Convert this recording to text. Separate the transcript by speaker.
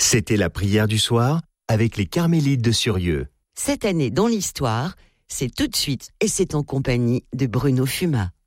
Speaker 1: C'était la prière du soir avec les Carmélites de Surieux.
Speaker 2: Cette année dans l'histoire, c'est tout de suite et c'est en compagnie de Bruno Fuma.